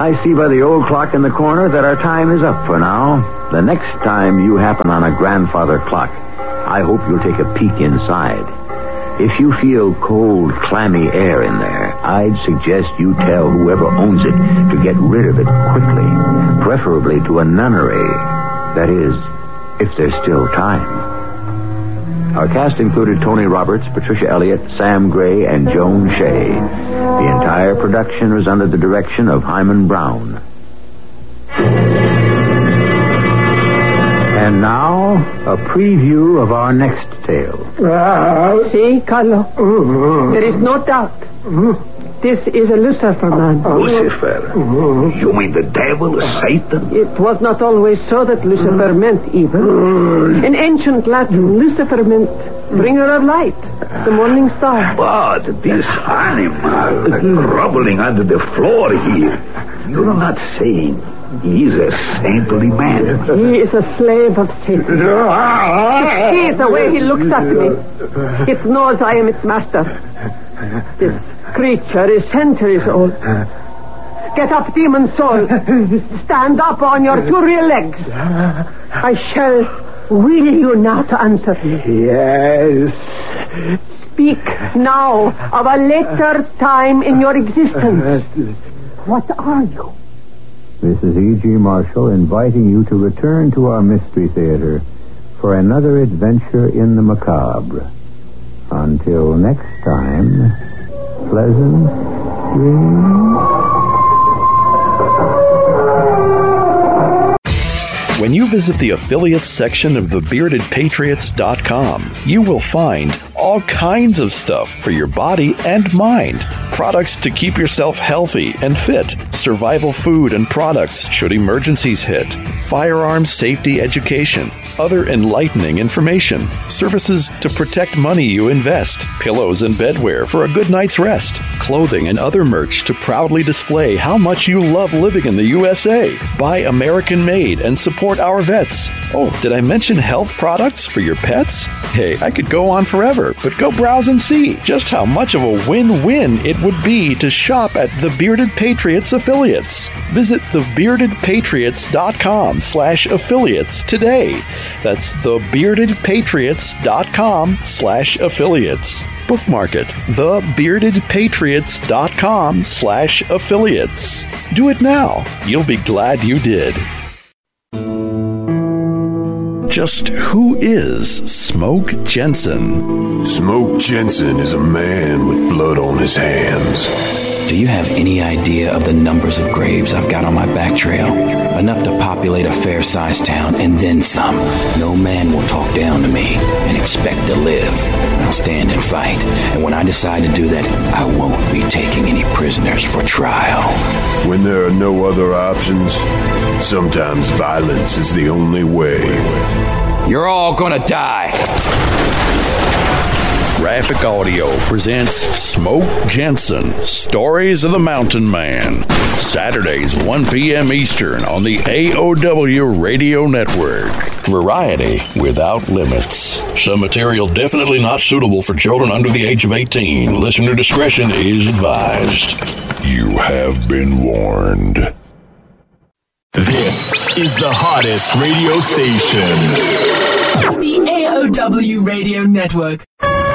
I see by the old clock in the corner that our time is up for now. The next time you happen on a grandfather clock, I hope you'll take a peek inside. If you feel cold, clammy air in there, I'd suggest you tell whoever owns it to get rid of it quickly, preferably to a nunnery. That is, if there's still time. Our cast included Tony Roberts, Patricia Elliott, Sam Gray, and Joan Shea. The entire production was under the direction of Hyman Brown. And now, a preview of our next tale. See, Carlo? There is no doubt. This is a Lucifer man. Lucifer? You mean the devil, Satan? It was not always so that Lucifer meant evil. In ancient Latin, Lucifer meant bringer of light, the morning star. But this animal groveling under the floor here, you're not saying he's a saintly man? He is a slave of Satan. See the way he looks at me. It knows I am its master. This creature is centuries old. Get up, demon soul. Stand up on your two real legs. I shall will you not answer me? Yes. Speak now of a later time in your existence. What are you? This is E.G. Marshall inviting you to return to our Mystery Theater for another adventure in the macabre. Until next time, pleasant dreams. When you visit the affiliates section of thebeardedpatriots.com, you will find all kinds of stuff for your body and mind. Products to keep yourself healthy and fit, survival food and products should emergencies hit, firearms safety education, other enlightening information, services to protect money you invest, pillows and bedwear for a good night's rest, clothing and other merch to proudly display how much you love living in the USA. Buy American made and support our vets. Oh, did I mention health products for your pets? Hey, I could go on forever, but go browse and see just how much of a win-win it would be to shop at the Bearded Patriots affiliates. Visit thebeardedpatriots.com/affiliates today. That's thebeardedpatriots.com/affiliates. Bookmark it, thebeardedpatriots.com/affiliates. Do it now. You'll be glad you did. Just who is Smoke Jensen? Smoke Jensen is a man with blood on his hands. Do you have any idea of the numbers of graves I've got on my back trail? Enough to populate a fair-sized town and then some. No man will talk down to me and expect to live. I'll stand and fight, and when I decide to do that, I won't be taking any prisoners for trial. When there are no other options, sometimes violence is the only way. You're all gonna die. Graphic Audio presents Smoke Jensen, Stories of the Mountain Man. Saturdays, 1 p.m. Eastern on the AOW Radio Network. Variety without limits. Some material definitely not suitable for children under the age of 18. Listener discretion is advised. You have been warned. This is the hottest radio station. The AOW Radio Network.